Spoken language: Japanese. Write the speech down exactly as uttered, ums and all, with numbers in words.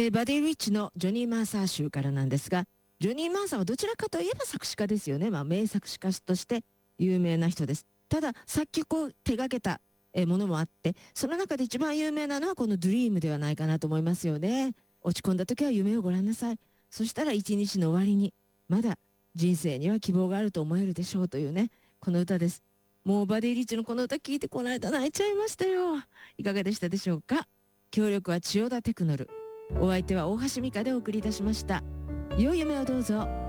えーバディ・リッチのジョニー・マーサー集からなんですが、ジョニー・マーサーはどちらかといえば作詞家ですよね。まあ、名作詞家として有名な人です。ただ、作曲を手掛けたえーものもあって、その中で一番有名なのはこのドリームではないかなと思いますよね。落ち込んだ時は夢をご覧なさい。そしたら一日の終わりに、まだ人生には希望があると思えるでしょうというね、この歌です。もうバディ・リッチのこの歌聞いてこの間泣いちゃいましたよ。いかがでしたでしょうか。協力は千代田テクノル。お相手は大橋美香でお送りいたしました。良い夢をどうぞ。